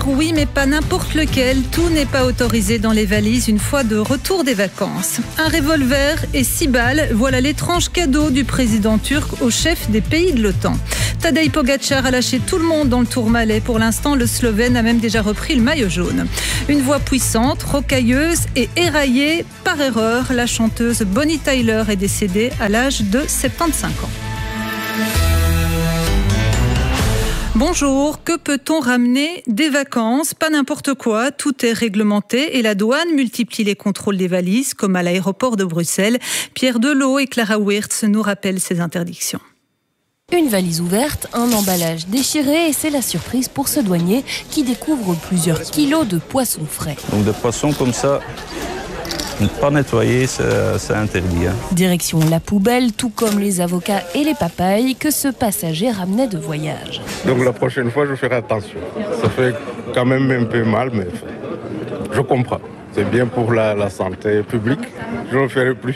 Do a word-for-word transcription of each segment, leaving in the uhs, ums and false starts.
revolver, oui, mais pas n'importe lequel. Tout n'est pas autorisé dans les valises une fois de retour des vacances. Un revolver et six balles, voilà l'étrange cadeau du président turc au chef des pays de l'OTAN. Tadej Pogačar a lâché tout le monde dans le Tourmalet. Pour l'instant, le Slovène a même déjà repris le maillot jaune. Une voix puissante, rocailleuse et éraillée par erreur. La chanteuse Bonnie Tyler est décédée à l'âge de soixante-quinze ans. Bonjour, que peut-on ramener des vacances? Pas n'importe quoi, tout est réglementé et la douane multiplie les contrôles des valises, comme à l'aéroport de Bruxelles. Pierre Delot et Clara Wirtz nous rappellent ces interdictions. Une valise ouverte, un emballage déchiré et c'est la surprise pour ce douanier qui découvre plusieurs kilos de poissons frais. Donc des poissons comme ça, ne pas nettoyer, c'est interdit. Hein. Direction la poubelle, tout comme les avocats et les papayes que ce passager ramenait de voyage. Donc la prochaine fois, je ferai attention. Ça fait quand même un peu mal, mais je comprends. C'est bien pour la, la santé publique. Je ne le ferai plus.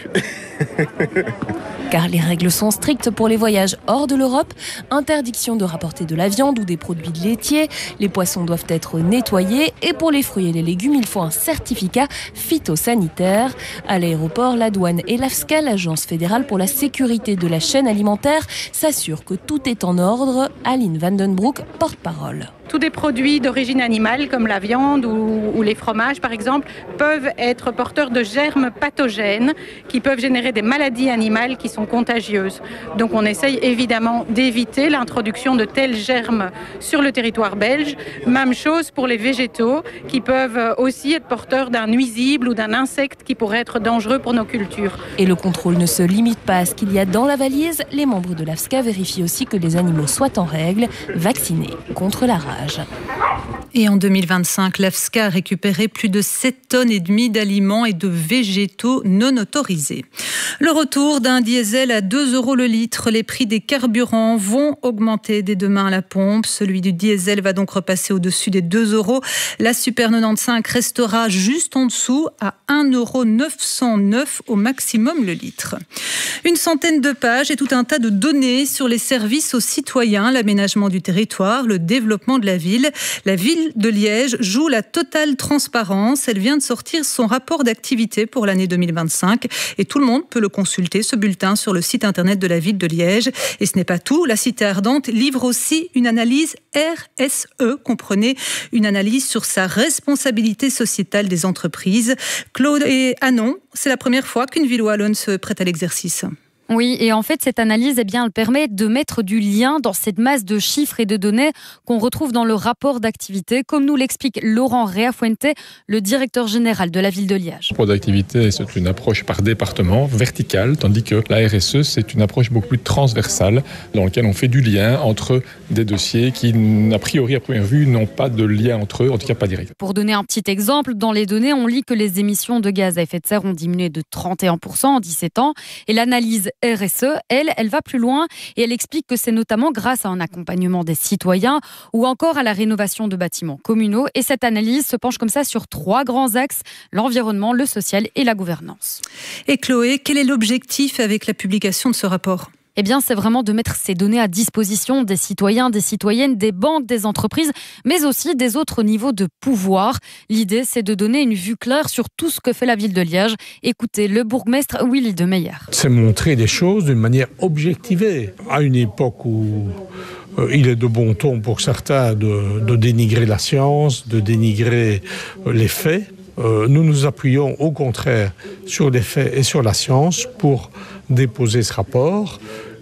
Car les règles sont strictes pour les voyages hors de l'Europe. Interdiction de rapporter de la viande ou des produits laitiers. Les poissons doivent être nettoyés. Et pour les fruits et les légumes, il faut un certificat phytosanitaire. À l'aéroport, la douane et l'AFSCA, l'Agence fédérale pour la sécurité de la chaîne alimentaire, s'assurent que tout est en ordre. Aline Vandenbroek, porte-parole. Tous des produits d'origine animale, comme la viande ou, ou les fromages par exemple, peuvent être porteurs de germes pathogènes qui peuvent générer des maladies animales qui sont contagieuses. Donc on essaye évidemment d'éviter l'introduction de tels germes sur le territoire belge. Même chose pour les végétaux qui peuvent aussi être porteurs d'un nuisible ou d'un insecte qui pourrait être dangereux pour nos cultures. Et le contrôle ne se limite pas à ce qu'il y a dans la valise. Les membres de l'AFSCA vérifient aussi que les animaux soient en règle, vaccinés contre la rage. Et en deux mille vingt-cinq, l'AFSCA a récupéré plus de sept tonnes et demie d'aliments et de végétaux non autorisés. Le retour d'un diesel à deux euros le litre. Les prix des carburants vont augmenter dès demain à la pompe. Celui du diesel va donc repasser au-dessus des deux euros. La Super quatre-vingt-quinze restera juste en dessous à un euro neuf cent neuf au maximum le litre. Une centaine de pages et tout un tas de données sur les services aux citoyens, l'aménagement du territoire, le développement de la ville. La ville de Liège joue la totale transparence. Elle vient de sortir son rapport d'activité pour l'année deux mille vingt-cinq et tout le monde peut le consulter, ce bulletin, sur le site internet de la ville de Liège. Et ce n'est pas tout, la Cité Ardente livre aussi une analyse R S E, comprenez, une analyse sur sa responsabilité sociétale des entreprises. Claude et Anon, c'est la première fois qu'une ville wallonne se prête à l'exercice. Oui, et en fait, cette analyse, eh bien, elle permet de mettre du lien dans cette masse de chiffres et de données qu'on retrouve dans le rapport d'activité, comme nous l'explique Laurent Reafuente, le directeur général de la ville de Liège. Le rapport d'activité, c'est une approche par département, verticale, tandis que la R S E, c'est une approche beaucoup plus transversale, dans laquelle on fait du lien entre des dossiers qui, a priori, à première vue, n'ont pas de lien entre eux, en tout cas pas direct. Pour donner un petit exemple, dans les données, on lit que les émissions de gaz à effet de serre ont diminué de trente et un pour cent en dix-sept ans, et l'analyse R S E, elle, elle va plus loin et elle explique que c'est notamment grâce à un accompagnement des citoyens ou encore à la rénovation de bâtiments communaux. Et cette analyse se penche comme ça sur trois grands axes, l'environnement, le social et la gouvernance. Et Chloé, quel est l'objectif avec la publication de ce rapport ? Eh bien, c'est vraiment de mettre ces données à disposition des citoyens, des citoyennes, des banques, des entreprises, mais aussi des autres niveaux de pouvoir. L'idée, c'est de donner une vue claire sur tout ce que fait la ville de Liège. Écoutez le bourgmestre Willy de Meyer. C'est montrer les choses d'une manière objectivée. À une époque où euh, il est de bon ton pour certains de, de dénigrer la science, de dénigrer euh, les faits, euh, nous nous appuyons au contraire sur les faits et sur la science pour déposer ce rapport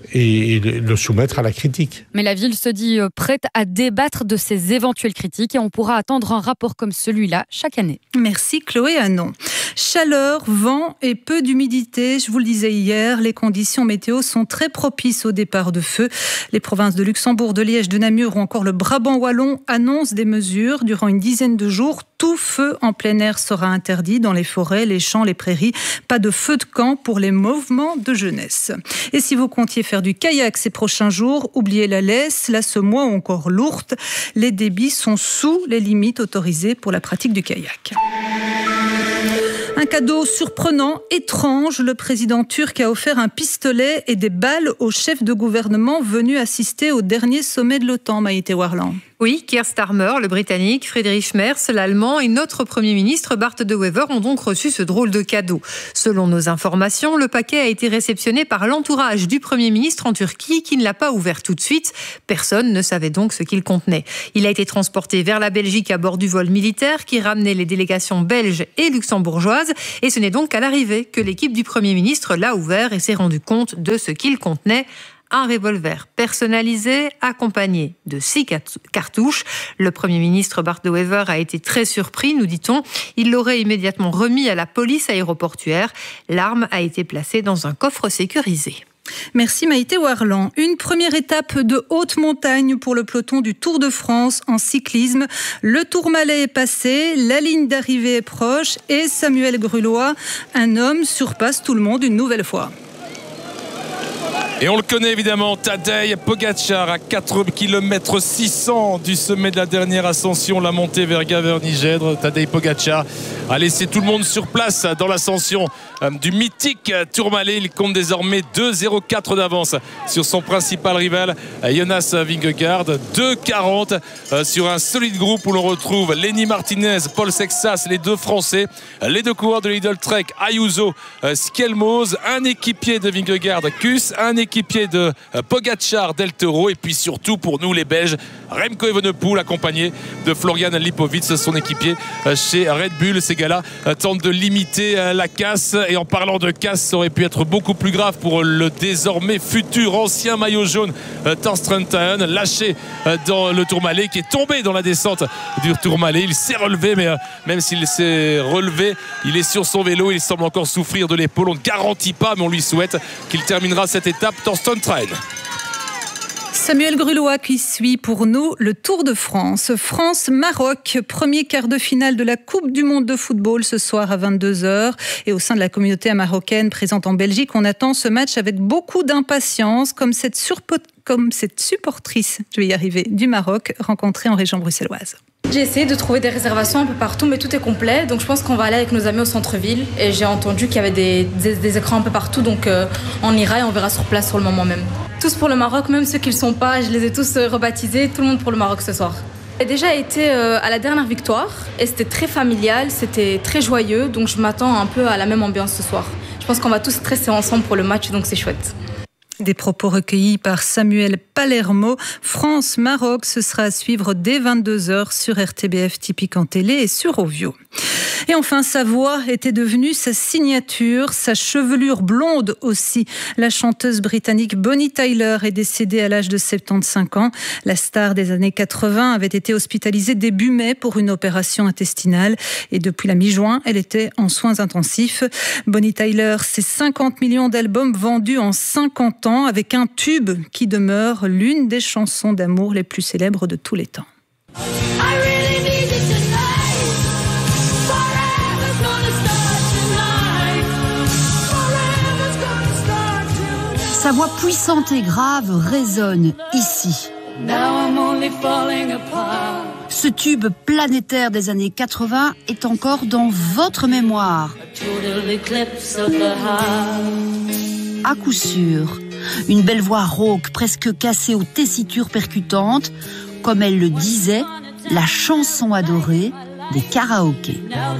et le soumettre à la critique. Mais la ville se dit prête à débattre de ces éventuelles critiques et on pourra attendre un rapport comme celui-là chaque année. Merci Chloé Anon. Chaleur, vent et peu d'humidité. Je vous le disais hier, les conditions météo sont très propices au départ de feu. Les provinces de Luxembourg, de Liège, de Namur ou encore le Brabant wallon annoncent des mesures. Durant une dizaine de jours, tout feu en plein air sera interdit dans les forêts, les champs, les prairies. Pas de feu de camp pour les mouvements de jeunesse. Et si vous comptiez faire du kayak ces prochains jours, oubliez la laisse, la semois ou encore l'ourte. Les débits sont sous les limites autorisées pour la pratique du kayak. Un cadeau surprenant, étrange. Le président turc a offert un pistolet et des balles au chef de gouvernement venu assister au dernier sommet de l'OTAN, Maïté Warlan. Oui, Keir Starmer, le Britannique, Friedrich Merz, l'Allemand et notre Premier ministre Bart De Wever ont donc reçu ce drôle de cadeau. Selon nos informations, le paquet a été réceptionné par l'entourage du Premier ministre en Turquie qui ne l'a pas ouvert tout de suite. Personne ne savait donc ce qu'il contenait. Il a été transporté vers la Belgique à bord du vol militaire qui ramenait les délégations belges et luxembourgeoises. Et ce n'est donc qu'à l'arrivée que l'équipe du Premier ministre l'a ouvert et s'est rendu compte de ce qu'il contenait. Un revolver personnalisé accompagné de six cartouches. Le Premier ministre Bart De Wever a été très surpris, nous dit-on. Il l'aurait immédiatement remis à la police aéroportuaire. L'arme a été placée dans un coffre sécurisé. Merci Maïté Warland. Une première étape de haute montagne pour le peloton du Tour de France en cyclisme. Le Tourmalet est passé, la ligne d'arrivée est proche et Samuel Grulois, un homme, surpasse tout le monde une nouvelle fois. Et on le connaît évidemment, Tadej Pogačar à quatre kilomètres six cents du sommet de la dernière ascension, la montée vers Gavernie-Gèdre. Tadej Pogačar a laissé tout le monde sur place dans l'ascension du mythique Tourmalet. Il compte désormais deux zéro quatre d'avance sur son principal rival Jonas Vingegaard. deux quarante sur un solide groupe où l'on retrouve Lenny Martinez, Paul Sexas, les deux Français, les deux coureurs de Lidl Trek, Ayuso, Skelmos, un équipier de Vingegaard, Kuss, un équipier de Pogačar, Del Toro, et puis surtout pour nous les Belges, Remco Evenepoel accompagné de Florian Lipovic, son équipier chez Red Bull. Ces gars-là tentent de limiter la casse, et en parlant de casse, ça aurait pu être beaucoup plus grave pour le désormais futur ancien maillot jaune Thorsten Teuns, lâché dans le Tourmalet, qui est tombé dans la descente du Tourmalet. Il s'est relevé, mais même s'il s'est relevé, il est sur son vélo, il semble encore souffrir de l'épaule. On ne garantit pas, mais on lui souhaite qu'il terminera cette étape. Thorsten Teuns. Samuel Grulois qui suit pour nous le Tour de France. France-Maroc, premier quart de finale de la Coupe du Monde de football ce soir à vingt-deux heures. Et au sein de la communauté marocaine présente en Belgique, on attend ce match avec beaucoup d'impatience, comme cette, surpo- comme cette supportrice, je vais y arriver, du Maroc, rencontrée en région bruxelloise. J'ai essayé de trouver des réservations un peu partout, mais tout est complet. Donc je pense qu'on va aller avec nos amis au centre-ville. Et j'ai entendu qu'il y avait des, des, des écrans un peu partout. Donc euh, on ira et on verra sur place sur le moment même. Tous pour le Maroc, même ceux qui ne le sont pas. Je les ai tous rebaptisés. Tout le monde pour le Maroc ce soir. J'ai déjà été euh, à la dernière victoire. Et c'était très familial, c'était très joyeux. Donc je m'attends un peu à la même ambiance ce soir. Je pense qu'on va tous stresser ensemble pour le match, donc c'est chouette. Des propos recueillis par Samuel Palermo. France-Maroc, ce sera à suivre dès vingt-deux heures sur R T B F Typique en télé et sur Ovio. Et enfin, sa voix était devenue sa signature, sa chevelure blonde aussi. La chanteuse britannique Bonnie Tyler est décédée à l'âge de soixante-quinze ans. La star des années quatre-vingts avait été hospitalisée début mai pour une opération intestinale. Et depuis la mi-juin, elle était en soins intensifs. Bonnie Tyler, c'est cinquante millions d'albums vendus en cinquante ans, avec un tube qui demeure l'une des chansons d'amour les plus célèbres de tous les temps. Sa voix puissante et grave résonne ici. Ce tube planétaire des années quatre-vingts est encore dans votre mémoire. À coup sûr, une belle voix rauque, presque cassée aux tessitures percutantes, comme elle le disait, la chanson adorée des karaokés.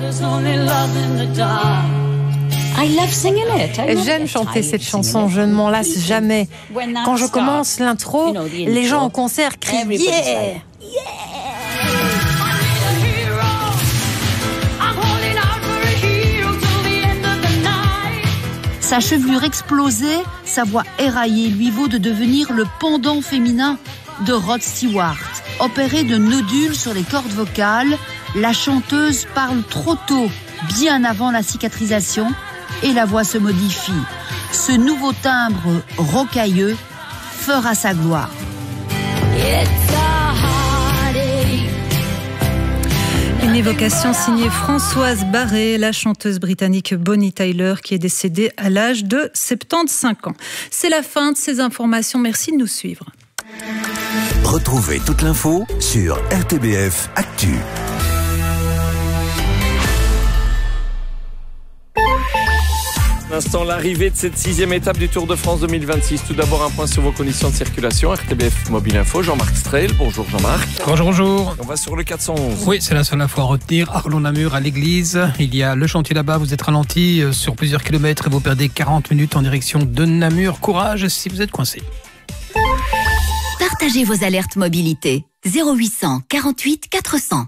J'aime chanter cette chanson, je ne m'en lasse jamais. Quand je commence l'intro, les gens en concert crient « Yeah !» Sa chevelure explosée, sa voix éraillée lui vaut de devenir le pendant féminin de Rod Stewart. Opérée de nodules sur les cordes vocales, la chanteuse parle trop tôt, bien avant la cicatrisation, et la voix se modifie. Ce nouveau timbre rocailleux fera sa gloire. Une évocation signée Françoise Barré, la chanteuse britannique Bonnie Tyler, qui est décédée à l'âge de soixante-quinze ans. C'est la fin de ces informations. Merci de nous suivre. Retrouvez toute l'info sur R T B F Actu. L'instant, l'arrivée de cette sixième étape du Tour de France deux mille vingt-six. Tout d'abord, un point sur vos conditions de circulation. R T B F Mobile Info, Jean-Marc Streil. Bonjour Jean-Marc. Bonjour, bonjour. On va sur le quatre cent onze. Oui, c'est la seule info à retenir. Arlon-Namur à l'église. Il y a le chantier là-bas. Vous êtes ralenti sur plusieurs kilomètres et vous perdez quarante minutes en direction de Namur. Courage si vous êtes coincé. Partagez vos alertes mobilité. zéro huit cent quarante-huit quatre cents.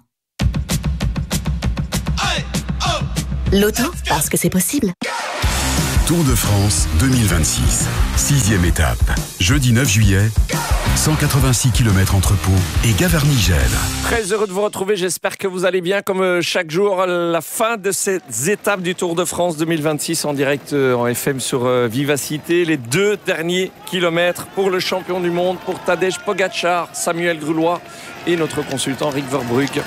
L'auto, parce que c'est possible. Tour de France deux mille vingt-six, sixième étape. Jeudi neuf juillet, cent quatre-vingt-six kilomètres entre Pau et Gavarnie-Gèvres. Très heureux de vous retrouver, j'espère que vous allez bien. Comme chaque jour, la fin de ces étapes du Tour de France deux mille vingt-six en direct en F M sur Vivacité. Les deux derniers kilomètres pour le champion du monde, pour Tadej Pogačar, Samuel Grulois et notre consultant Rick Verbrugge.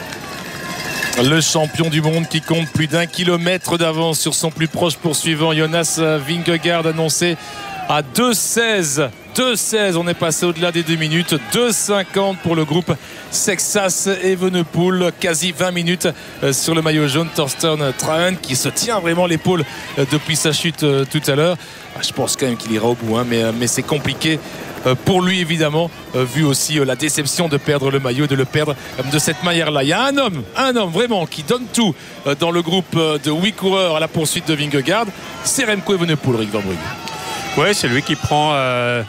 Le champion du monde qui compte plus d'un kilomètre d'avance sur son plus proche poursuivant, Jonas Vingegaard, annoncé à deux seize. deux seize, on est passé au-delà des deux minutes. deux cinquante pour le groupe Sexas Evenepoel. Quasi vingt minutes sur le maillot jaune. Thorsten Trahen qui se tient vraiment l'épaule depuis sa chute tout à l'heure. Je pense quand même qu'il ira au bout, hein, mais, mais c'est compliqué pour lui évidemment, vu aussi la déception de perdre le maillot, de le perdre de cette manière-là. Il y a un homme, un homme vraiment qui donne tout dans le groupe de huit coureurs à la poursuite de Vingegaard. C'est Remco Evenepoel, Rick Verbrugge. Oui, c'est lui qui prend euh,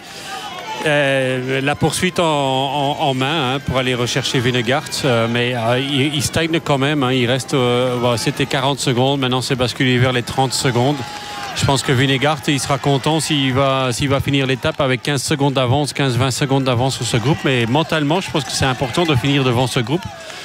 euh, la poursuite en, en, en main, hein, pour aller rechercher Vingegaard. Euh, mais euh, il, il stagne quand même. Hein, il reste, euh, bon, c'était quarante secondes. Maintenant, c'est basculé vers les trente secondes. Je pense que Vingegaard, il sera content s'il va, s'il va finir l'étape avec quinze secondes d'avance, quinze vingt secondes d'avance sur ce groupe. Mais mentalement, je pense que c'est important de finir devant ce groupe.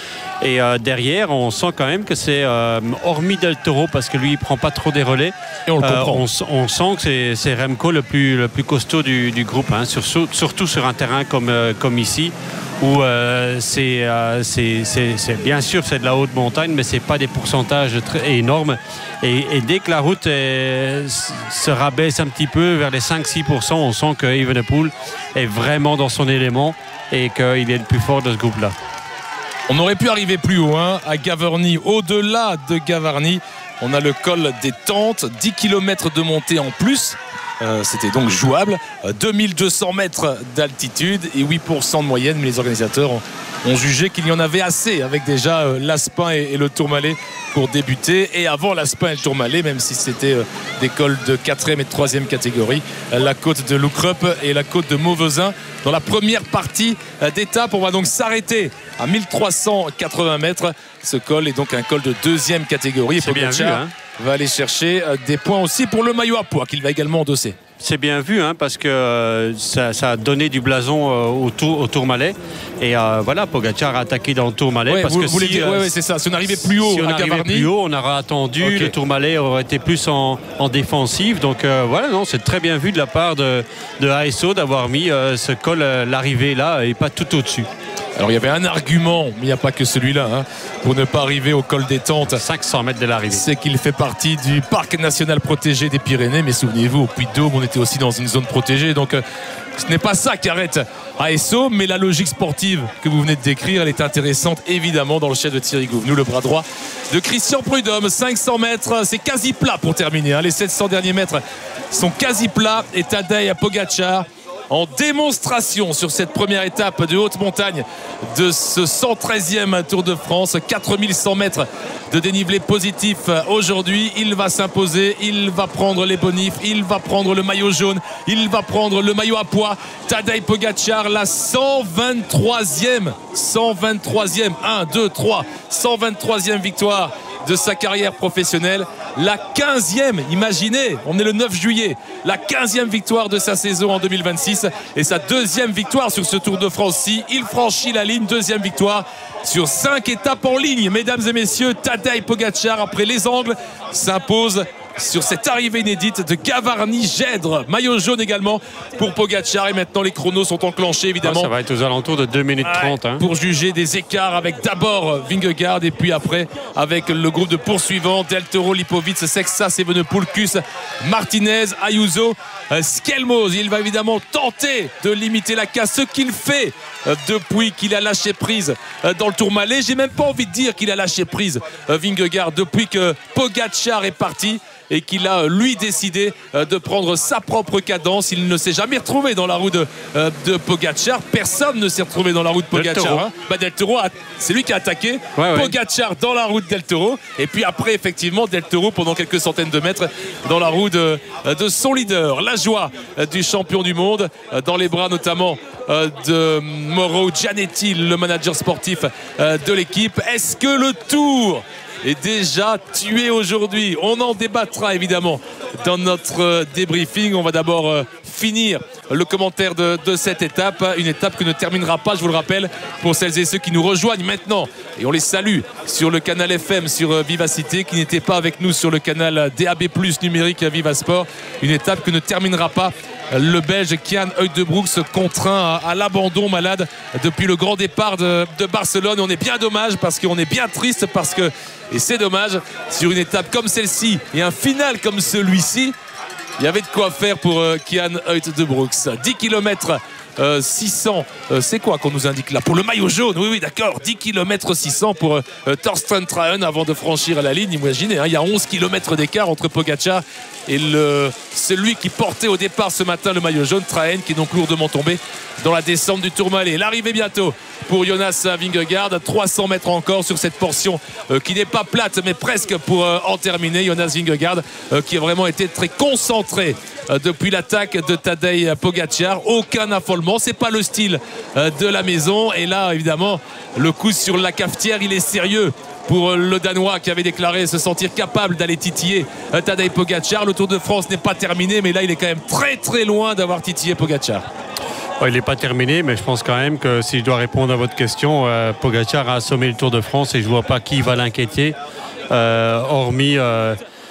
Et euh, derrière, on sent quand même que c'est, euh, hormis Del Toro, parce que lui, il prend pas trop des relais. Et on le euh, comprend. On, on sent que c'est, c'est Remco le plus, le plus costaud du, du groupe, hein, sur, surtout sur un terrain comme, euh, comme ici, où euh, c'est, euh, c'est, c'est, c'est bien sûr c'est de la haute montagne, mais c'est pas des pourcentages très énormes. Et, et dès que la route est, se rabaisse un petit peu vers les cinq à six pour cent, on sent que Evenepoel est vraiment dans son élément et qu'il est le plus fort de ce groupe-là. On aurait pu arriver plus haut, hein, à Gavarnie. Au-delà de Gavarnie, on a le col des Tentes, dix kilomètres de montée en plus. Euh, c'était donc jouable. deux mille deux cents mètres d'altitude et huit pour cent de moyenne. Mais les organisateurs ont, ont jugé qu'il y en avait assez, avec déjà euh, l'Aspin et, et le Tourmalet pour débuter. Et avant l'Aspin et le Tourmalet, même si c'était euh, des cols de quatrième et de troisième catégorie, euh, la côte de Loukrup et la côte de Mauvezin. Dans la première partie euh, d'étape, on va donc s'arrêter à mille trois cent quatre-vingts mètres. Ce col est donc un col de deuxième catégorie. C'est bien vu, hein. Va aller chercher des points aussi pour le maillot à pois qu'il va également endosser. C'est bien vu, hein, parce que euh, ça, ça a donné du blason euh, au, tour, au Tourmalet. Et euh, voilà, Pogačar a attaqué dans le Tourmalet. Ouais, parce vous, que vous si, dire, euh, ouais, ouais, c'est ça. Si on arrivait plus haut si on à arrivait Gavarnie, plus haut, on aurait attendu. Okay. Le Tourmalet aurait été plus en, en défensive. Donc euh, voilà, non, c'est très bien vu de la part de, de A S O d'avoir mis euh, ce col, euh, l'arrivée là, et pas tout au-dessus. Alors il y avait un argument, mais il n'y a pas que celui-là, hein, pour ne pas arriver au col des Tentes. cinq cents mètres de l'arrivée. C'est qu'il fait partie du parc national protégé des Pyrénées. Mais souvenez-vous, au Puy-de-Dôme, on était aussi dans une zone protégée. Donc euh, ce n'est pas ça qui arrête A S O, mais la logique sportive que vous venez de décrire, elle est intéressante évidemment dans le chef de Thierry Gouvenou, le bras droit de Christian Prudhomme. cinq cents mètres, c'est quasi plat pour terminer, hein. Les sept cents derniers mètres sont quasi plats et Tadej Pogačar en démonstration sur cette première étape de haute montagne de ce cent treizième Tour de France. quatre mille cent mètres de dénivelé positif aujourd'hui. Il va s'imposer, il va prendre les bonifs, il va prendre le maillot jaune, il va prendre le maillot à pois. Tadej Pogačar, la cent vingt-troisième cent vingt-troisième un, deux, trois cent vingt-troisième victoire de sa carrière professionnelle, la quinzième, imaginez, on est le neuf juillet, la quinzième victoire de sa saison en deux mille vingt-six et sa deuxième victoire sur ce Tour de France. Si il franchit la ligne, deuxième victoire sur cinq étapes en ligne. Mesdames et messieurs, Tadej Pogačar, après les angles, s'impose sur cette arrivée inédite de Gavarnie-Gèvres. Maillot jaune également pour Pogačar. Et maintenant les chronos sont enclenchés évidemment. Ah, ça va être aux alentours de deux minutes trente. Hein. Pour juger des écarts avec d'abord Vingegaard et puis après avec le groupe de poursuivants Del Toro, Lipovic, Sexas, Evenepoel, Kuss, Martinez, Ayuso, Skelmos. Il va évidemment tenter de limiter la casse, ce qu'il fait depuis qu'il a lâché prise dans le Tourmalet. J'ai même pas envie de dire qu'il a lâché prise Vingegaard depuis que Pogačar est parti. et qu'il a lui décidé de prendre sa propre cadence. Il ne s'est jamais retrouvé dans la roue de, de Pogacar. Personne ne s'est retrouvé dans la roue de Pogacar. Hein. Bah, Del Toro, a, c'est lui qui a attaqué. Ouais, ouais. Pogacar dans la roue de Del Toro. Et puis après, effectivement, Del Toro pendant quelques centaines de mètres dans la roue de, de son leader. La joie du champion du monde dans les bras notamment de Mauro Gianetti, le manager sportif de l'équipe. Est-ce que le Tour est déjà tué aujourd'hui? On en débattra évidemment dans notre débriefing. On va d'abord finir le commentaire de, de cette étape, une étape que ne terminera pas, je vous le rappelle, pour celles et ceux qui nous rejoignent maintenant, et on les salue sur le canal F M, sur Vivacité, qui n'étaient pas avec nous sur le canal D A B plus numérique Vivasport. Une étape que ne terminera pas le Belge Kian Uijtdebroeks, contraint à, à l'abandon, malade depuis le grand départ de, de Barcelone. On est bien dommage parce qu'on est bien triste parce que, et c'est dommage, sur une étape comme celle-ci et un final comme celui-ci, il y avait de quoi faire pour euh, Kian Uijtdebroeks. dix kilomètres euh, six cents, euh, c'est quoi qu'on nous indique là? Pour le maillot jaune, oui, oui, d'accord, dix kilomètres six cents pour euh, Thorsten Trahen avant de franchir la ligne. Imaginez, hein, il y a onze kilomètres d'écart entre Pogacar et le, celui qui portait au départ ce matin le maillot jaune, Trahen, qui est donc lourdement tombé dans la descente du Tourmalet. L'arrivée bientôt pour Jonas Vingegaard, trois cents mètres encore sur cette portion euh, qui n'est pas plate mais presque pour euh, en terminer. Jonas Vingegaard euh, qui a vraiment été très concentré euh, depuis l'attaque de Tadej Pogacar. Aucun affolement, c'est pas le style euh, de la maison. Et là évidemment le coup sur la cafetière, il est sérieux pour le Danois qui avait déclaré se sentir capable d'aller titiller Tadej Pogacar. Le Tour de France n'est pas terminé, mais là il est quand même très très loin d'avoir titillé Pogacar. Il n'est pas terminé, mais je pense quand même que si je dois répondre à votre question, euh, Pogacar a assommé le Tour de France et je ne vois pas qui va l'inquiéter, euh, hormis euh,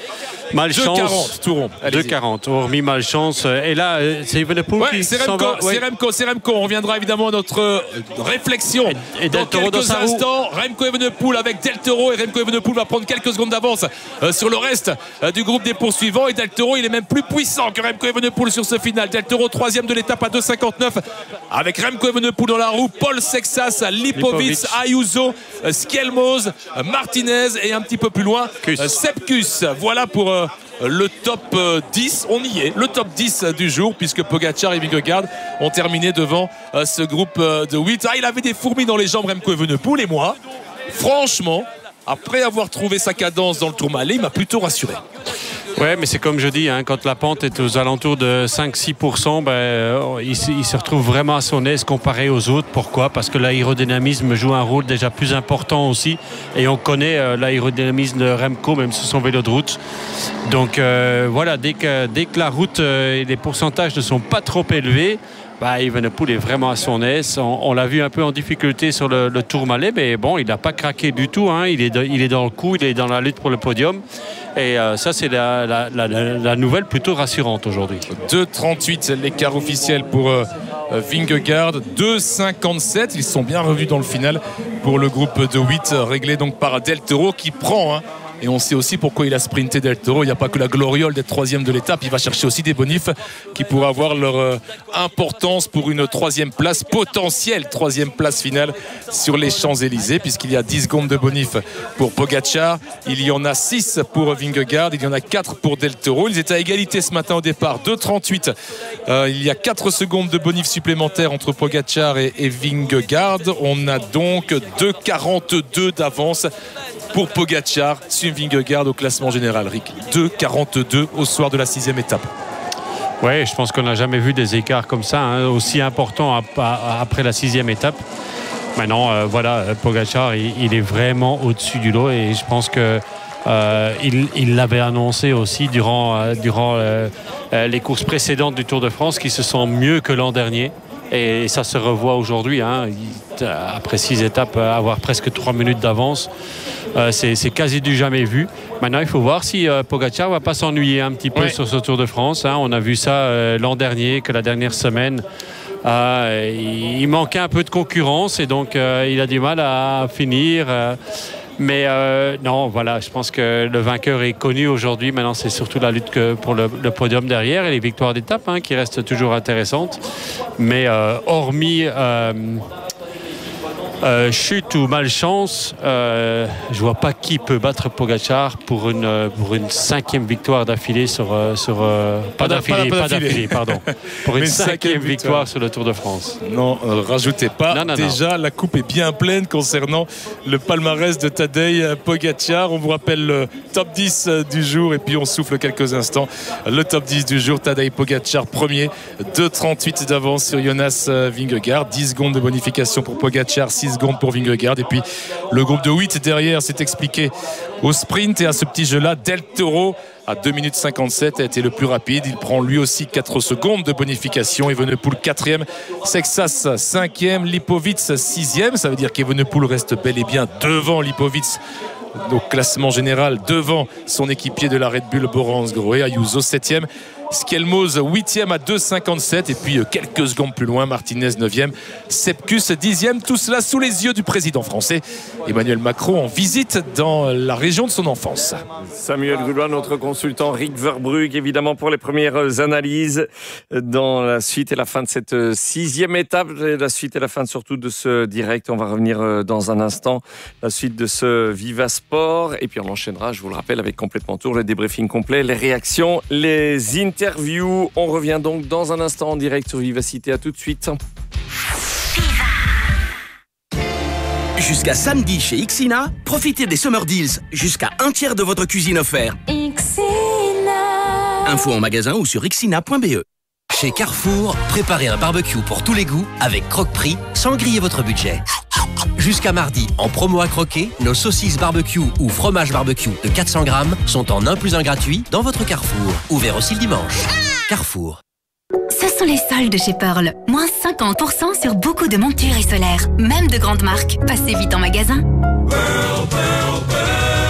malchance. deux quarante, hormis malchance. Et là, c'est Evenepoel ouais, qui c'est s'en Remco, va. Ouais. C'est Remco, c'est Remco. On reviendra évidemment à notre réflexion et, et dans quelques dans instants. Remco Evenepoel avec Del Toro, et Remco Evenepoel va prendre quelques secondes d'avance euh, sur le reste euh, du groupe des poursuivants. Et Del Toro, il est même plus puissant que Remco Evenepoel sur ce final. Del Toro troisième de l'étape à deux cinquante-neuf avec Remco Evenepoel dans la roue, Paul Sexas, Lipovic, Ayuso, euh, Skelmoz, euh, Martinez et un petit peu plus loin euh, Sepkus. Voilà pour euh, le top dix, on y est, le top dix du jour, puisque Pogacar et Vingegaard ont terminé devant ce groupe de huit. Ah, il avait des fourmis dans les jambes, Remco Evenepoel, et moi, franchement, après avoir trouvé sa cadence dans le Tourmalet, il m'a plutôt rassuré. Ouais, mais c'est comme je dis, hein, quand la pente est aux alentours de cinq à six pour cent, ben, euh, il, il se retrouve vraiment à son aise comparé aux autres. Pourquoi? Parce que l'aérodynamisme joue un rôle déjà plus important aussi. Et on connaît euh, l'aérodynamisme de Remco, même sur son vélo de route. Donc euh, voilà, dès que, dès que la route euh, et les pourcentages ne sont pas trop élevés, bah, Evenepoel est vraiment à son aise. On, on l'a vu un peu en difficulté sur le, le Tourmalet, mais bon, il n'a pas craqué du tout. Hein. Il, est de, il est dans le coup, il est dans la lutte pour le podium. Et euh, ça, c'est la, la, la, la nouvelle plutôt rassurante aujourd'hui. deux trente-huit l'écart officiel pour euh, Vingegaard. deux cinquante-sept. Ils sont bien revus dans le final pour le groupe de huit, réglé donc par Del Toro qui prend. Hein, et on sait aussi pourquoi il a sprinté Del Toro. Il n'y a pas que la gloriole d'être troisième de l'étape. Il va chercher aussi des bonifs qui pourraient avoir leur euh, importance pour une troisième place, potentielle troisième place finale sur les Champs-Élysées, puisqu'il y a dix secondes de bonifs pour Pogacar. Il y en a six pour Vingegaard. Il y en a quatre pour Del Toro. Ils étaient à égalité ce matin au départ. deux trente-huit. Euh, il y a quatre secondes de bonifs supplémentaires entre Pogacar et, et Vingegaard. On a donc deux quarante-deux d'avance pour Pogacar sur Vingegaard au classement général. Rick, deux quarante-deux au soir de la sixième étape. Oui, je pense qu'on n'a jamais vu des écarts comme ça, hein, aussi importants après la sixième étape. Maintenant, euh, voilà, Pogacar, il, il est vraiment au-dessus du lot et je pense que euh, il, il l'avait annoncé aussi durant, euh, durant euh, les courses précédentes du Tour de France, qui se sent mieux que l'an dernier. Et ça se revoit aujourd'hui, hein. Après six étapes, avoir presque trois minutes d'avance, euh, c'est, c'est quasi du jamais vu. Maintenant, il faut voir si euh, Pogacar ne va pas s'ennuyer un petit peu ouais. sur ce Tour de France, hein. On a vu ça euh, l'an dernier, que la dernière semaine, euh, il, il manquait un peu de concurrence et donc euh, il a du mal à finir. Euh, Mais euh, non, voilà, je pense que le vainqueur est connu aujourd'hui. Maintenant, c'est surtout la lutte que pour le, le podium derrière et les victoires d'étape, hein, qui restent toujours intéressantes. Mais euh, hormis, euh, Euh, chute ou malchance, euh, je vois pas qui peut battre Pogačar pour une pour une cinquième victoire d'affilée sur sur euh, pas, pas d'affilée, pas, pas d'affilée, pardon, pour une, une cinquième, cinquième victoire. victoire sur le Tour de France. Non, euh, rajoutez pas. Non, non, Déjà, non. La coupe est bien pleine concernant le palmarès de Tadej Pogačar. On vous rappelle le top dix du jour et puis on souffle quelques instants. Le top dix du jour, Tadej Pogačar premier, deux trente-huit d'avance sur Jonas Vingegaard, dix secondes de bonification pour Pogačar, six secondes pour Vingegaard, et puis le groupe de huit derrière s'est expliqué au sprint et à ce petit jeu-là. Del Toro à deux minutes cinquante-sept a été le plus rapide, il prend lui aussi quatre secondes de bonification. Evenepoel quatrième, Sexas cinquième, Lipovic sixième, ça veut dire qu'Evenepoel reste bel et bien devant Lipovic au classement général, devant son équipier de la Red Bull Bora Hansgrohe. Ayuso septième, Skelmoz huitième à deux cinquante-sept, et puis quelques secondes plus loin Martinez neuvième, Sepkus dixième. Tout cela sous les yeux du président français Emmanuel Macron en visite dans la région de son enfance. Samuel Goulois, notre consultant, Rick Verbrugge évidemment pour les premières analyses dans la suite et la fin de cette sixième étape, et la suite et la fin surtout de ce direct. On va revenir dans un instant, la suite de ce Viva Sport, et puis on enchaînera, je vous le rappelle, avec Complètement Tour, le débriefing complet, les réactions, les interviews. On revient donc dans un instant en direct sur Vivacité. À tout de suite. Jusqu'à samedi chez Ixina, profitez des Summer Deals. Jusqu'à un tiers de votre cuisine offert. Ixina. Info en magasin ou sur ixina point b e. Chez Carrefour, préparez un barbecue pour tous les goûts avec Croque-Prix sans griller votre budget. Jusqu'à mardi, en promo à croquer, nos saucisses barbecue ou fromage barbecue de quatre cents grammes sont en un plus un gratuit dans votre Carrefour. Ouvert aussi le dimanche. Carrefour. Ce sont les soldes chez Pearl. Moins cinquante pour cent sur beaucoup de montures et solaires. Même de grandes marques. Passez vite en magasin. Pearl, Pearl, Pearl.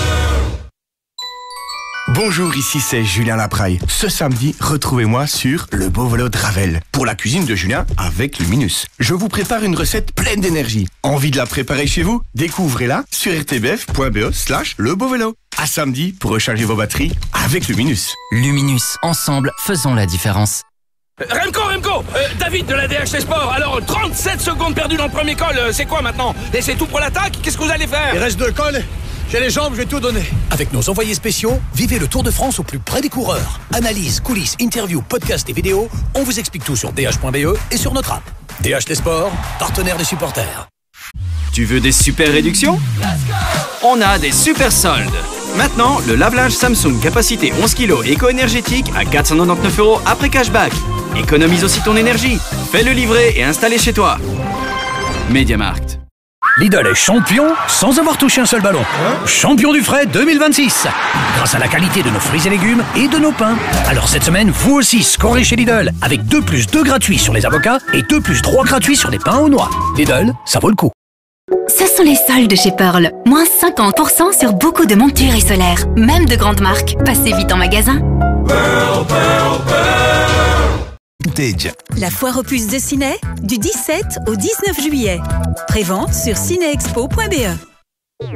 Bonjour, ici c'est Julien Lapraille. Ce samedi, retrouvez-moi sur le beau vélo de Ravel pour la cuisine de Julien avec Luminus. Je vous prépare une recette pleine d'énergie. Envie de la préparer chez vous? Découvrez-la sur r t b f point b e slash le beau vélo. À samedi pour recharger vos batteries avec Luminus. Luminus, ensemble, faisons la différence. Remco, Remco, euh, David de la D H T Sport. Alors, trente-sept secondes perdues dans le premier col, euh, c'est quoi maintenant? Et c'est tout pour l'attaque? Qu'est-ce que vous allez faire? Il reste deux cols. J'ai les jambes, je vais tout donner. Avec nos envoyés spéciaux, vivez le Tour de France au plus près des coureurs. Analyse, coulisses, interviews, podcasts et vidéos, on vous explique tout sur d h point b e et sur notre app. D H T Sport, partenaire des supporters. Tu veux des super réductions? On a des super soldes. Maintenant, le lave-linge Samsung capacité onze kilos éco-énergétique à quatre cent quatre-vingt-dix-neuf euros après cashback. Économise aussi ton énergie. Fais-le livrer et installer chez toi. MediaMarkt. Lidl est champion sans avoir touché un seul ballon. Champion du frais deux mille vingt-six. Grâce à la qualité de nos fruits et légumes et de nos pains. Alors cette semaine, vous aussi scorez chez Lidl avec deux plus deux gratuits sur les avocats et deux plus trois gratuits sur les pains aux noix. Lidl, ça vaut le coup. Ce sont les soldes chez Pearl. Moins cinquante pour cent sur beaucoup de montures et solaires. Même de grandes marques. Passez vite en magasin. Pearl, Pearl, Pearl. La foire aux puces de Ciné, du dix-sept au dix-neuf juillet. Prévente sur cinéexpo point b e.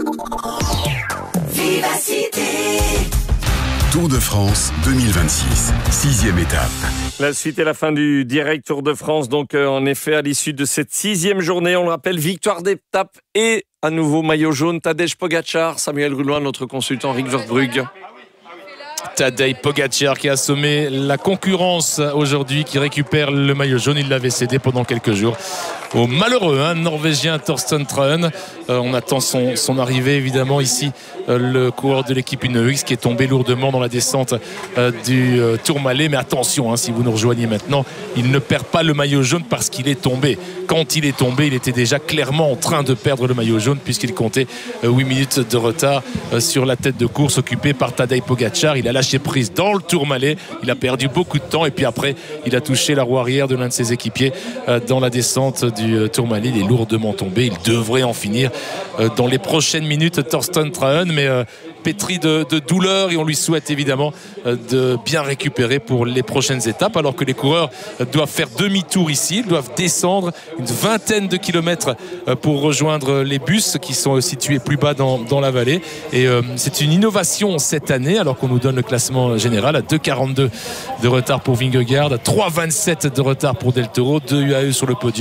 Vivacité. Tour de France deux mille vingt-six, sixième étape. La suite et la fin du direct Tour de France. Donc, euh, en effet, à l'issue de cette sixième journée, on le rappelle, victoire d'étape et à nouveau maillot jaune. Tadej Pogačar, Samuel Goulois, notre consultant Rick Verbrugge. Tadej Pogačar qui a assommé la concurrence aujourd'hui, qui récupère le maillot jaune. Il l'avait cédé pendant quelques jours au malheureux hein, norvégien Thorsten Traen. Euh, on attend son, son arrivée évidemment ici, euh, le coureur de l'équipe Ineos qui est tombé lourdement dans la descente euh, du euh, Tourmalet. Mais attention, hein, si vous nous rejoignez maintenant, il ne perd pas le maillot jaune parce qu'il est tombé. Quand il est tombé, il était déjà clairement en train de perdre le maillot jaune puisqu'il comptait euh, huit minutes de retard euh, sur la tête de course occupée par Tadej Pogačar. Il a lâché prise dans le Tourmalet, il a perdu beaucoup de temps et puis après il a touché la roue arrière de l'un de ses équipiers euh, dans la descente du euh, Tourmalet. Il est lourdement tombé, il devrait en finir euh, dans les prochaines minutes, Thorsten Traen, mais euh, pétri de, de douleur, et on lui souhaite évidemment euh, de bien récupérer pour les prochaines étapes, alors que les coureurs euh, doivent faire demi-tour ici, ils doivent descendre une vingtaine de kilomètres euh, pour rejoindre les bus qui sont situés plus bas dans, dans la vallée, et euh, c'est une innovation cette année alors qu'on nous donne le classement général à deux quarante-deux de retard pour Vingegaard, à trois vingt-sept de retard pour Del Toro, deux U A E sur le podium. Le quatrième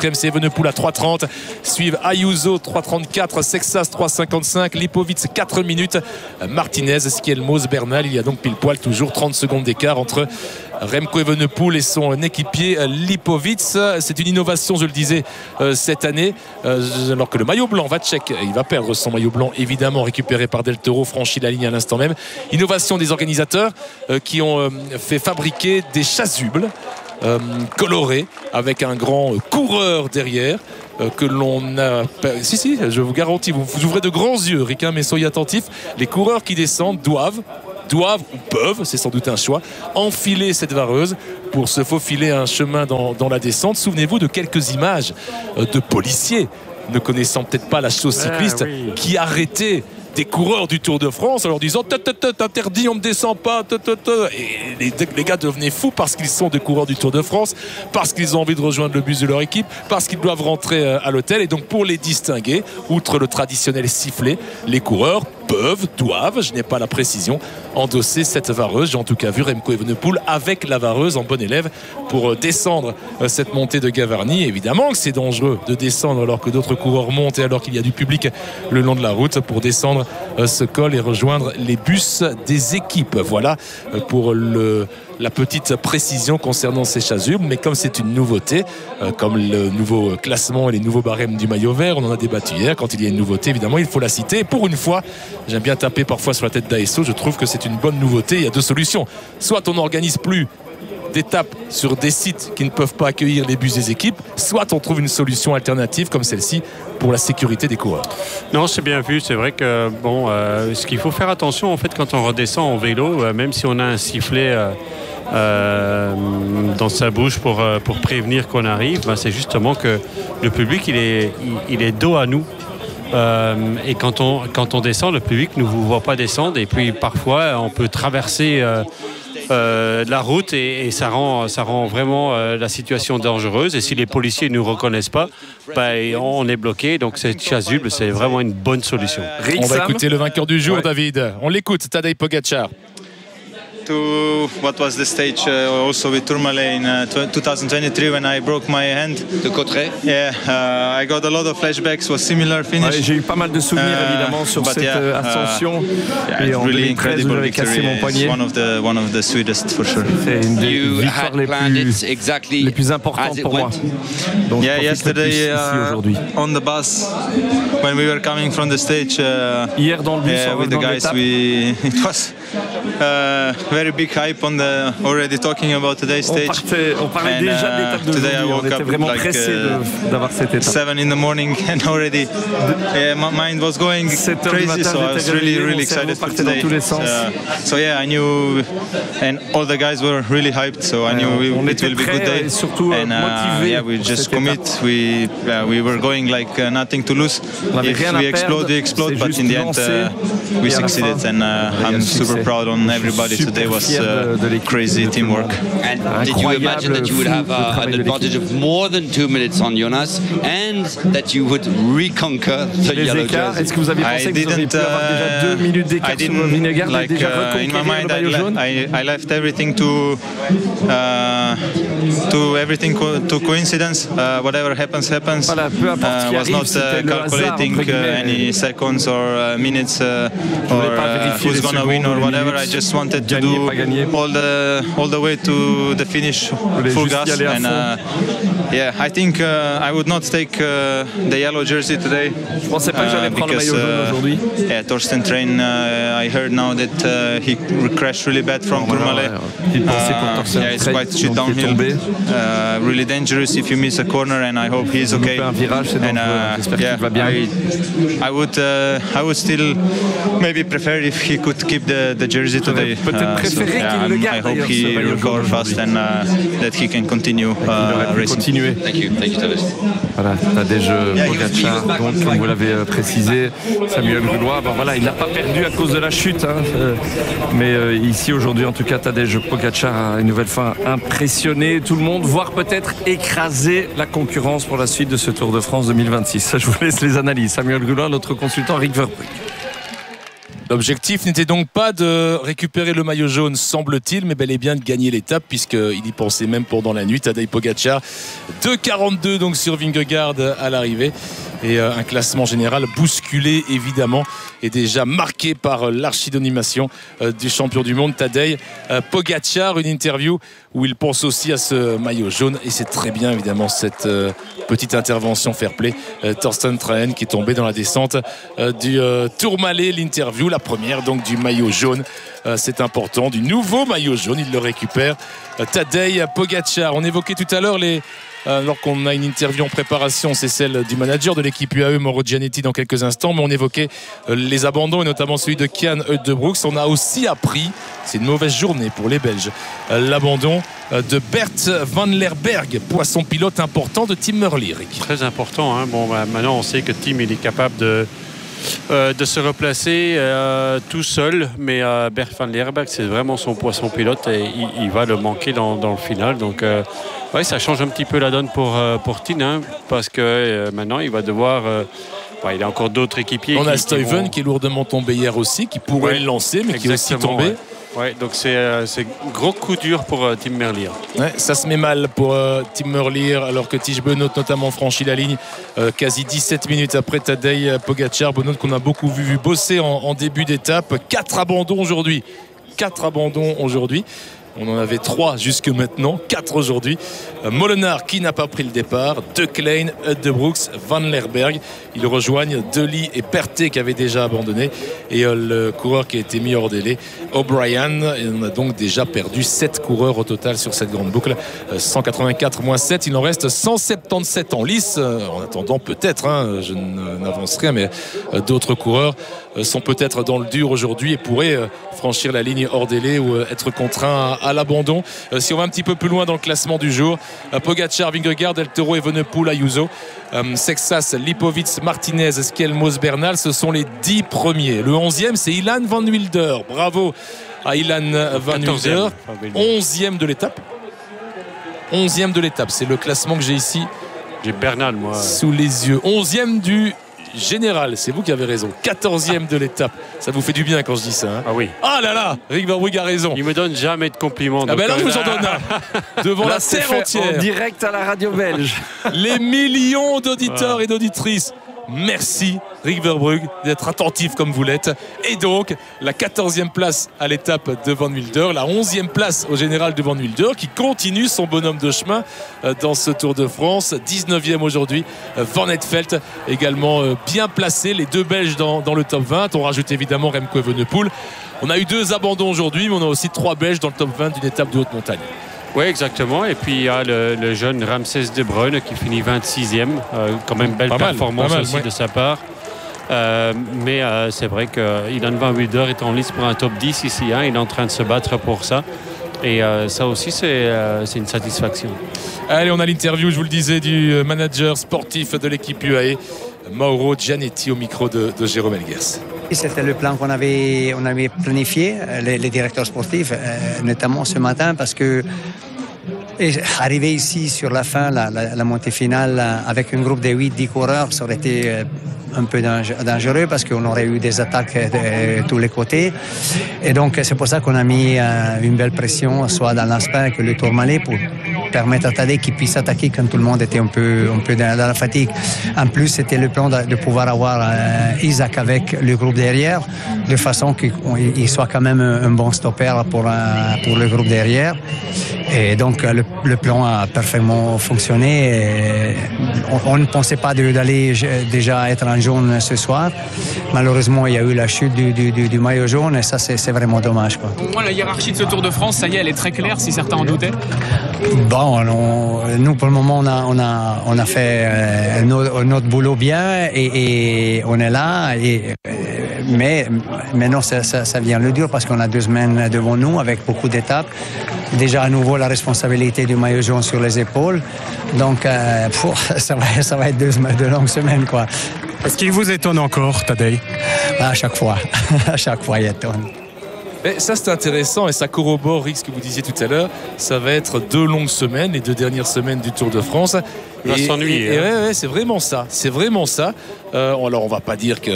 quatrième, c'est Evenepoel à trois trente. Suivent Ayuso trois trente-quatre, Sexas trois cinquante-cinq, Lipovic quatre minutes, Martinez, Skelmos, Bernal. Il y a donc pile poil toujours trente secondes d'écart entre Remco Evenepoel et son équipier Lipovic. C'est une innovation, je le disais, euh, cette année, euh, alors que le maillot blanc va tchèque, il va perdre son maillot blanc évidemment, récupéré par Del Toro, franchit la ligne à l'instant même. Innovation des organisateurs euh, qui ont euh, fait fabriquer des chasubles euh, colorés avec un grand coureur derrière. Euh, que l'on a... Si, si, je vous garantis, vous, vous ouvrez de grands yeux, Rick, mais soyez attentifs. Les coureurs qui descendent doivent, doivent ou peuvent, c'est sans doute un choix, enfiler cette vareuse pour se faufiler un chemin dans, dans la descente. Souvenez-vous de quelques images euh, de policiers ne connaissant peut-être pas la chose cycliste, ah, oui. qui arrêtaient des coureurs du Tour de France en leur disant interdit, on ne descend pas. Et les, les gars devenaient fous parce qu'ils sont des coureurs du Tour de France, parce qu'ils ont envie de rejoindre le bus de leur équipe, parce qu'ils doivent rentrer à l'hôtel. Et donc pour les distinguer, outre le traditionnel sifflet, les coureurs peuvent, doivent, je n'ai pas la précision, endosser cette vareuse. J'ai en tout cas vu Remco Evenepoel avec la vareuse en bon élève pour descendre cette montée de Gavarnie. Évidemment que c'est dangereux de descendre alors que d'autres coureurs montent et alors qu'il y a du public le long de la route pour descendre ce col et rejoindre les bus des équipes. Voilà pour le la petite précision concernant ces chasubles, mais comme c'est une nouveauté, euh, comme le nouveau classement et les nouveaux barèmes du maillot vert, on en a débattu hier, quand il y a une nouveauté, évidemment, il faut la citer. Et pour une fois, j'aime bien taper parfois sur la tête d'A S O, je trouve que c'est une bonne nouveauté. Il y a deux solutions. Soit on n'organise plus d'étapes sur des sites qui ne peuvent pas accueillir les bus des équipes, soit on trouve une solution alternative comme celle-ci pour la sécurité des coureurs. Non, c'est bien vu. C'est vrai que bon, euh, ce qu'il faut faire attention en fait quand on redescend en vélo, euh, même si on a un sifflet euh, euh, dans sa bouche pour, euh, pour prévenir qu'on arrive, ben, c'est justement que le public il est, il, il est dos à nous. Euh, et quand on, quand on descend, le public ne vous voit pas descendre et puis parfois on peut traverser euh, Euh, la route et, et ça rend, ça rend vraiment euh, la situation dangereuse. Et si les policiers ne nous reconnaissent pas, ben, on est bloqué. Donc cette chasuble, c'est vraiment une bonne solution. Rick, on va Sam. écouter le vainqueur du jour, ouais. David. On l'écoute, Tadej Pogačar. To what was the stage uh, also with Tourmalet in uh, twenty twenty-three when I broke my hand. De Cotterêts. Yeah, uh, I got a lot of flashbacks. Was similar finish. Ouais, j'ai eu pas mal de souvenirs uh, évidemment sur cette yeah, ascension. Uh, yeah, et en really deux mille treize, j'avais cassé mon poignet. One of the one of the sweetest for sure. C'est une des victoires les plus, exactly les plus importantes pour moi. Donc yeah, yesterday uh, on the bus when we were coming from the stage. Uh, Hier dans le bus yeah, with the guys, we it was uh, very big hype on the already talking about today's stage. On, partait, on parlait and, déjà de l'étape d'aujourd'hui. On était vraiment like, pressé uh, d'avoir cette étape. Seven in the morning and already yeah, my mind was going crazy, so I was really really excited for today. Tous les sens. Uh, so yeah, I knew, and all the guys were really hyped, so I knew on, we, on it will be a good day. Et surtout and uh, yeah, we just commit. Étape. We uh, we were going like uh, nothing to lose. If we explode, we explode, but in the end uh, we succeeded, and uh, I'm super proud on everybody. Today was uh, crazy teamwork. And did you imagine that you would have uh, an advantage of more than two minutes on Jonas and that you would reconquer the Les yellow écarts, jersey? Est-ce que vous avez pensé que vous auriez pu avoir déjà deux minutes d'écart sur Vingegaard like, déjà uh, in my mind, I, le I, I left everything to uh, to everything co to coincidence. Uh, whatever happens, happens. Voilà, peu importe uh, was arrive, not uh, calculating hasard, uh, any seconds or uh, minutes uh, or uh, who's gonna win or whatever. I just wanted to do all the all the way to the finish full gas. And uh, yeah, I think uh, I would not take uh, the yellow jersey today. Je pensais pas que j'allais prendre le maillot jaune aujourd'hui. Yeah, Torsten Train. Uh, I heard now that uh, he crashed really bad from Tourmalet. Il pensait pour Torsten Train. Yeah, it's quite shit downhill. Uh, really dangerous if you miss a corner, and I hope he's okay. Un virage, c'est and uh, yeah, va bien. I, I would, uh, I would still maybe prefer if he could keep the, the jersey today. Peut-être préféré uh, so, qu'il le garde. I hope he recover fast and uh, that he can continue uh, racing. Continuer. Thank you, thank you, Tadej. Voilà, Tadej Pogačar, donc comme vous l'avez précisé, Samuel Grulois, bon, voilà, il n'a pas perdu à cause de la chute, hein, euh, mais euh, ici aujourd'hui en tout cas Tadej Pogačar a une nouvelle fois impressionné tout le monde, voire peut-être écraser la concurrence pour la suite de ce Tour de France deux mille vingt-six. Ça, je vous laisse les analyses. Samuel Grulois, notre consultant Rick Verbrugge. L'objectif n'était donc pas de récupérer le maillot jaune, semble-t-il, mais bel et bien de gagner l'étape, puisqu'il y pensait même pendant la nuit. Tadej Pogačar, deux quarante-deux donc sur Vingegaard à l'arrivée. Et euh, un classement général bousculé, évidemment, et déjà marqué par euh, l'archidonimation euh, du champion du monde, Tadej euh, Pogačar. Une interview où il pense aussi à ce maillot jaune. Et c'est très bien, évidemment, cette euh, petite intervention fair play. Euh, Thorsten Trahen qui est tombé dans la descente euh, du euh, Tourmalet. L'interview, la première donc du maillot jaune. Euh, c'est important, du nouveau maillot jaune. Il le récupère. Euh, Tadej Pogačar. On évoquait tout à l'heure les... Alors qu'on a une interview en préparation, c'est celle du manager de l'équipe U A E, Mauro Gianetti, dans quelques instants. Mais on évoquait les abandons et notamment celui de Kian Uijtdebroeks. On a aussi appris, c'est une mauvaise journée pour les Belges, l'abandon de Bert Van Lerberg, poisson pilote important de Tim Merlier. Très important. Hein. Bon, bah, maintenant on sait que Tim il est capable de Euh, de se replacer euh, tout seul, mais euh, Bert Van Lerberg c'est vraiment son poisson pilote et il, il va le manquer dans, dans le final, donc euh, ouais, ça change un petit peu la donne pour, euh, pour Tim, hein, parce que euh, maintenant il va devoir euh, ouais, il a encore d'autres équipiers. On qui, a Stuyven qui, vont... qui est lourdement tombé hier aussi, qui pourrait ouais, le lancer mais qui est aussi tombé. Ouais. Ouais, donc c'est euh, gros coup dur pour euh, Tim Merlier. Ouais, ça se met mal pour euh, Tim Merlier, alors que Tige Benoot notamment franchit la ligne euh, quasi dix-sept minutes après Tadej Pogačar. Benoot qu'on a beaucoup vu, vu bosser en, en début d'étape. Quatre abandons aujourd'hui. Quatre abandons aujourd'hui. On en avait trois jusque maintenant, quatre aujourd'hui. Euh, Molenaar qui n'a pas pris le départ, De Klein, Uijtdebroeks, Van Lerberg. Ils rejoignent Dely et Pertet qui avaient déjà abandonné. Et euh, le coureur qui a été mis hors délai, O'Brien. Et on a donc déjà perdu sept coureurs au total sur cette grande boucle. Euh, cent quatre-vingt-quatre moins sept, il en reste cent soixante-dix-sept en lice. Euh, en attendant peut-être, hein, je n'avance rien, mais euh, d'autres coureurs euh, sont peut-être dans le dur aujourd'hui et pourraient euh, franchir la ligne hors délai ou euh, être contraints à à l'abandon. Euh, si on va un petit peu plus loin dans le classement du jour, euh, Pogačar, Vingegaard, Del Toro, Evenepoel, Ayuso, euh, Sexas, Lipovic, Martinez, Skelmos, Bernal, ce sont les dix premiers. Le onzième, c'est Ilan Van Wilder. Bravo à Ilan Van Wilder. onzième de l'étape. onzième de l'étape, c'est le classement que j'ai ici. J'ai Bernal, moi. Sous les yeux. onzième du général, c'est vous qui avez raison. quatorzième de l'étape. Ça vous fait du bien quand je dis ça. Hein. Ah oui. Ah là là, Rick Verbrugge a raison. Il me donne jamais de compliments. Ah ben là, je vous en donne un. Devant là, la terre entière. En direct à la radio belge. Les millions d'auditeurs ouais. et d'auditrices. Merci Rick Verbrugge d'être attentif comme vous l'êtes. Et donc la quatorzième place à l'étape de Van Wilder, la onzième place au général de Van Wilder qui continue son bonhomme de chemin dans ce Tour de France. dix-neuvième aujourd'hui, Van Eetvelt également bien placé. Les deux Belges dans, dans le top vingt. On rajoute évidemment Remco Evenepoel. On a eu deux abandons aujourd'hui, mais on a aussi trois Belges dans le top vingt d'une étape de haute montagne. Oui, exactement. Et puis il y a le, le jeune Ramses De Bruyne qui finit vingt-sixième. Euh, quand même belle pas performance mal, mal, aussi ouais. de sa part. Euh, mais euh, c'est vrai que Ilan Van Wilder est en lice pour un top dix ici. Hein. Il est en train de se battre pour ça. Et euh, ça aussi, c'est euh, une satisfaction. Allez, on a l'interview, je vous le disais, du manager sportif de l'équipe U A E, Mauro Gianetti, au micro de, de Jérôme Elguers. C'était le plan qu'on avait, on avait planifié, les, les directeurs sportifs, euh, notamment ce matin, parce que et arriver ici sur la fin, la, la, la montée finale, avec un groupe de huit dix coureurs, ça aurait été un peu dangereux parce qu'on aurait eu des attaques de tous les côtés. Et donc, c'est pour ça qu'on a mis une belle pression, soit dans l'Aspin que le Tourmalet, pour permettre à Tadej qu'il puisse attaquer quand tout le monde était un peu, un peu dans la fatigue. En plus, c'était le plan de, de pouvoir avoir euh, Isaac avec le groupe derrière, de façon qu'il soit quand même un bon stopper pour, euh, pour le groupe derrière. Et donc, le, le plan a parfaitement fonctionné. Et on, on ne pensait pas d'aller déjà être en jaune ce soir. Malheureusement, il y a eu la chute du, du, du, du maillot jaune et ça, c'est vraiment dommage, quoi. Pour moi, la hiérarchie de ce Tour de France, ça y est, elle est très claire, si certains en doutaient. Bon, on, nous, pour le moment, on a, on a, on a fait euh, notre, notre boulot bien et, et on est là. Et, mais maintenant, ça, ça, ça vient le dur parce qu'on a deux semaines devant nous avec beaucoup d'étapes. Déjà, à nouveau, la responsabilité du maillot jaune sur les épaules. Donc, euh, pff, ça, va, ça va être deux, deux longues semaines, quoi. Est-ce qu'il vous étonne encore, Tadej? À chaque fois. À chaque fois, il étonne. Mais ça, c'est intéressant et ça corrobore, Rick, ce que vous disiez tout à l'heure. Ça va être deux longues semaines, les deux dernières semaines du Tour de France. Il va s'ennuyer. Et, et, hein. et ouais, ouais, c'est vraiment ça. C'est vraiment ça. Euh, alors, on va pas dire que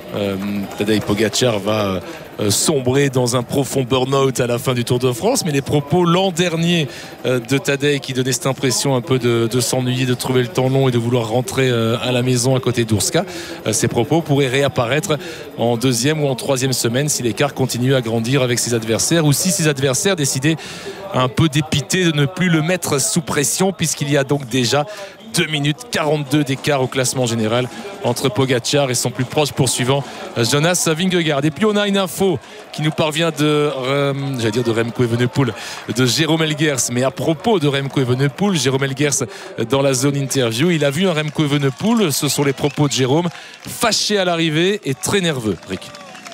euh, Tadej Pogačar va euh, sombrer dans un profond burn-out à la fin du Tour de France, mais les propos l'an dernier euh, de Tadej qui donnait cette impression un peu de, de s'ennuyer, de trouver le temps long et de vouloir rentrer euh, à la maison à côté d'Urska, euh, ces propos pourraient réapparaître en deuxième ou en troisième semaine si l'écart continue à grandir avec ses adversaires, ou si ses adversaires décidaient un peu dépité de ne plus le mettre sous pression, puisqu'il y a donc déjà deux minutes quarante-deux d'écart au classement général entre Pogačar et son plus proche poursuivant Jonas Vingegaard. Et puis on a une info qui nous parvient de euh, j'allais dire de Remco Evenepoel, de Jérôme Elguers, mais à propos de Remco Evenepoel, Jérôme Elguers dans la zone interview, il a vu un Remco Evenepoel, ce sont les propos de Jérôme, fâché à l'arrivée et très nerveux. Rick.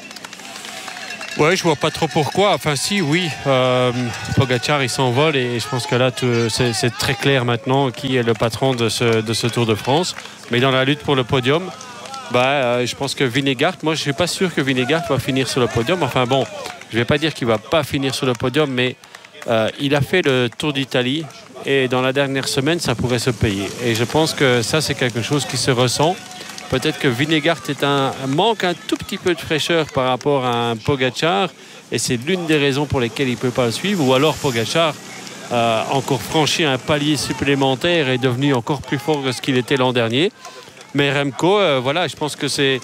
Ouais, je vois pas trop pourquoi. Enfin, si, oui. Euh, Pogačar, il s'envole et je pense que là, c'est, c'est très clair maintenant qui est le patron de ce, de ce Tour de France. Mais dans la lutte pour le podium, bah, euh, je pense que Vingegaard, moi, je suis pas sûr que Vingegaard va finir sur le podium. Enfin bon, je vais pas dire qu'il va pas finir sur le podium, mais euh, il a fait le Tour d'Italie et dans la dernière semaine, ça pourrait se payer. Et je pense que ça, c'est quelque chose qui se ressent. Peut-être que Vingegaard est un, manque un tout petit peu de fraîcheur par rapport à un Pogačar et c'est l'une des raisons pour lesquelles il ne peut pas le suivre. Ou alors Pogačar a encore franchi un palier supplémentaire et est devenu encore plus fort que ce qu'il était l'an dernier. Mais Remco, euh, voilà, je pense que c'est...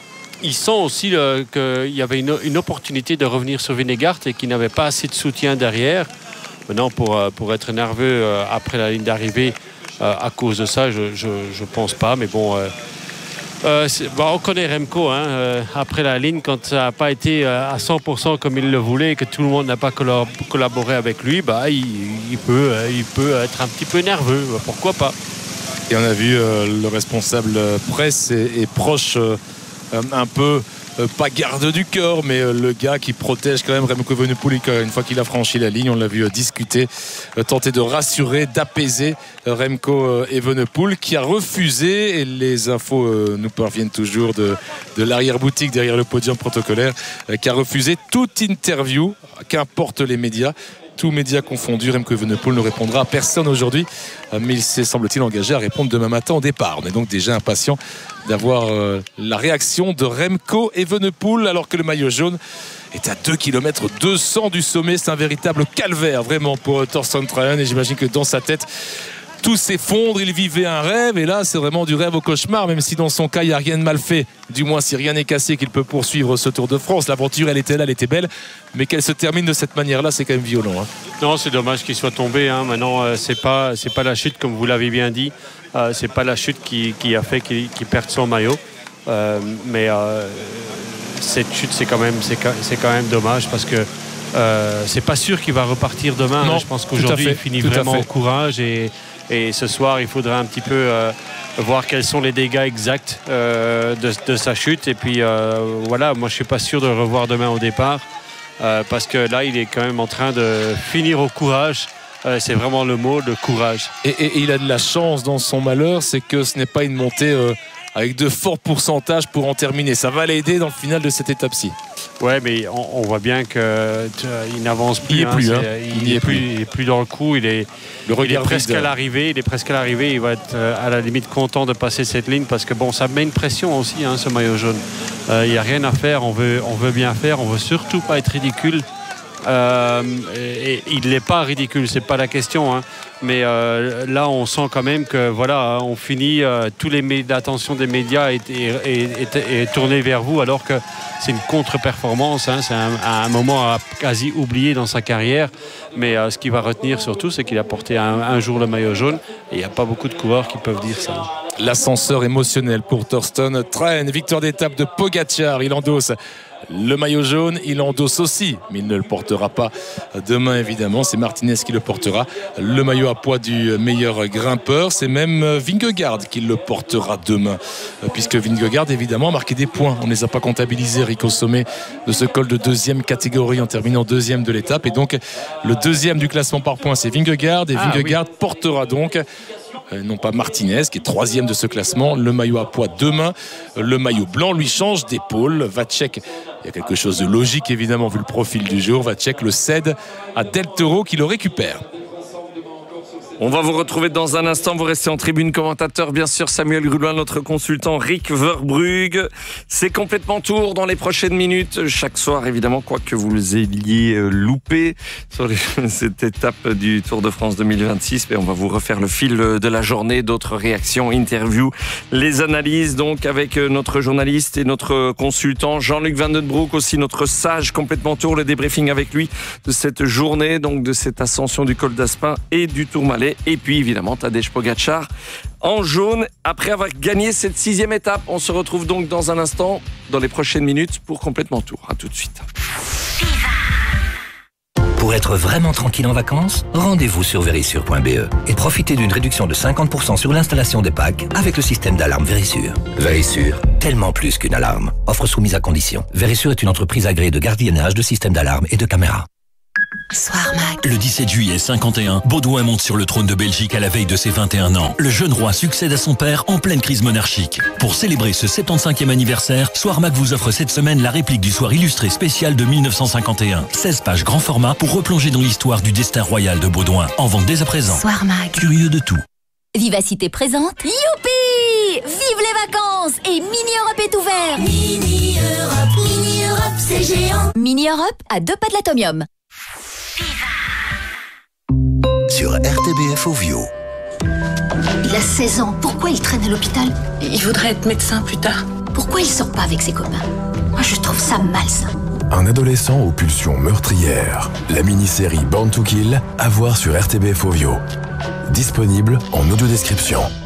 Il sent aussi euh, qu'il y avait une, une opportunité de revenir sur Vingegaard et qu'il n'avait pas assez de soutien derrière. Maintenant, pour, pour être nerveux euh, après la ligne d'arrivée euh, à cause de ça, je ne pense pas. Mais bon... Euh, Euh, bah, on connaît Remco hein, euh, après la ligne, quand ça n'a pas été euh, à cent pour cent comme il le voulait et que tout le monde n'a pas collab- collaboré avec lui, bah, il, il, peut, euh, il peut être un petit peu nerveux, pourquoi pas. Et on a vu euh, le responsable presse et, et proche euh, un peu euh, pas garde du corps, mais euh, le gars qui protège quand même Remco Evenepoel une fois qu'il a franchi la ligne. On l'a vu euh, discuter, euh, tenter de rassurer, d'apaiser euh, Remco euh, Evenepoel qui a refusé, et les infos euh, nous parviennent toujours de, de l'arrière-boutique derrière le podium protocolaire, euh, qui a refusé toute interview, qu'importe les médias. Tous médias confondus, Remco Evenepoel ne répondra à personne aujourd'hui, mais il s'est, semble-t-il, engagé à répondre demain matin au départ. On est donc déjà impatient d'avoir euh, la réaction de Remco Evenepoel, alors que le maillot jaune est à deux kilomètres deux cents du sommet. C'est un véritable calvaire vraiment pour Thorsten Trahen, et j'imagine que dans sa tête tout s'effondre, il vivait un rêve, et là c'est vraiment du rêve au cauchemar, même si dans son cas il n'y a rien de mal fait, du moins si rien n'est cassé, qu'il peut poursuivre ce Tour de France. L'aventure elle était là, elle était belle, mais qu'elle se termine de cette manière là, c'est quand même violent hein. Non, c'est dommage qu'il soit tombé hein. Maintenant euh, c'est pas, c'est pas la chute comme vous l'avez bien dit, euh, c'est pas la chute qui, qui a fait qu'il, qu'il perde son maillot, euh, mais euh, cette chute c'est quand même, c'est, c'est quand même dommage, parce que euh, c'est pas sûr qu'il va repartir demain. Non, je pense qu'aujourd'hui il finit vraiment au courage, et Et ce soir, il faudra un petit peu euh, voir quels sont les dégâts exacts euh, de, de sa chute. Et puis euh, voilà, moi je ne suis pas sûr de le revoir demain au départ, euh, parce que là, il est quand même en train de finir au courage. Euh, c'est vraiment le mot, le courage. Et, et, et il a de la chance dans son malheur, c'est que ce n'est pas une montée euh, avec de forts pourcentages pour en terminer. Ça va l'aider dans le final de cette étape-ci. Ouais, mais on, on voit bien qu'il n'avance plus. Il n'y est hein, plus. Hein. Il n'y est, est plus. Il est plus dans le coup. Il est, le il est presque à l'arrivée. Il est presque à l'arrivée. Il va être à la limite content de passer cette ligne, parce que bon, ça met une pression aussi, hein, ce maillot jaune. Euh, il n'y a rien à faire. On veut, on veut bien faire. On veut surtout pas être ridicule. Euh, et, et il n'est pas ridicule, c'est pas la question, hein. Mais euh, là on sent quand même que voilà, on finit, euh, tous les mé- l'attention des médias est, est, est, est, est tournée vers vous, alors que c'est une contre-performance, hein. C'est un, un moment à quasi oublié dans sa carrière, mais euh, ce qu'il va retenir surtout, c'est qu'il a porté un, un jour le maillot jaune, et il n'y a pas beaucoup de coureurs qui peuvent dire ça. L'ascenseur émotionnel pour Thorsten Trahen, victoire d'étape de Pogačar, il endosse le maillot jaune, il endosse aussi, mais il ne le portera pas demain évidemment, c'est Martinez qui le portera, le maillot à poids du meilleur grimpeur. C'est même Vingegaard qui le portera demain, puisque Vingegaard évidemment a marqué des points, on ne les a pas comptabilisés, Rick, au sommet de ce col de deuxième catégorie en terminant deuxième de l'étape, et donc le deuxième du classement par points c'est Vingegaard, et ah, Vingegaard oui. portera donc Euh, non pas Martinez qui est troisième de ce classement, le maillot à poids demain. Le maillot blanc lui change d'épaule. Vacek, il y a quelque chose de logique évidemment vu le profil du jour, Vacek le cède à Del Toro qui le récupère. On va vous retrouver dans un instant. Vous restez en tribune commentateur, bien sûr. Samuel Gruloin, notre consultant, Rick Verbrugge. C'est complètement tour dans les prochaines minutes. Chaque soir, évidemment, quoi que vous les ayez loupé sur les, cette étape du Tour de France deux mille vingt-six. Mais on va vous refaire le fil de la journée, d'autres réactions, interviews, les analyses, donc, avec notre journaliste et notre consultant, Jean-Luc Van den Broek, aussi notre sage complètement tour, le débriefing avec lui de cette journée, donc de cette ascension du col d'Aspin et du Tourmalet. Et puis évidemment Tadej Pogačar en jaune après avoir gagné cette sixième étape. On se retrouve donc dans un instant, dans les prochaines minutes, pour complètement tour. À tout de suite. Pour être vraiment tranquille en vacances, rendez-vous sur Verisure point b e et profitez d'une réduction de cinquante pour cent sur l'installation des packs avec le système d'alarme Verisure. Verisure, tellement plus qu'une alarme. Offre soumise à condition. Verisure est une entreprise agréée de gardiennage, de système d'alarme et de caméras. Soirmac. Le dix-sept juillet cinquante et un, Baudouin monte sur le trône de Belgique à la veille de ses vingt et un ans. Le jeune roi succède à son père en pleine crise monarchique. Pour célébrer ce soixante-quinzième anniversaire, Soirmac vous offre cette semaine la réplique du soir illustré spécial de mille neuf cent cinquante et un. seize pages grand format pour replonger dans l'histoire du destin royal de Baudouin. En vente dès à présent. Soirmac. Curieux de tout. Vivacité présente. Youpi! Vive les vacances! Et Mini Europe est ouvert! Mini Europe, Mini Europe, c'est géant! Mini Europe à deux pas de l'atomium. Sur R T B F Ovio. Il a seize ans, pourquoi il traîne à l'hôpital? Il voudrait être médecin plus tard. Pourquoi il sort pas avec ses copains? Moi je trouve ça malsain. Un adolescent aux pulsions meurtrières. La mini-série Born to Kill, à voir sur R T B F Ovio. Disponible en audio-description.